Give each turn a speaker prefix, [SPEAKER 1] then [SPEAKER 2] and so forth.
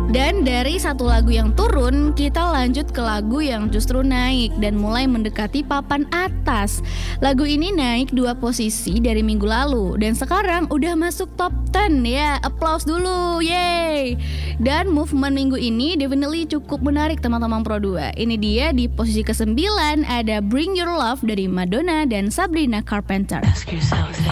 [SPEAKER 1] Dan dari satu lagu yang turun, kita lanjut ke lagu yang justru naik dan mulai mendekati papan atas. Lagu ini naik 2 posisi dari minggu lalu dan sekarang udah masuk top 10 ya. Applause dulu, yeay. Dan movement minggu ini definitely cukup menarik teman-teman Pro 2. Ini dia di posisi ke-9 ada Bring Your Love dari Madonna dan Sabrina Carpenter.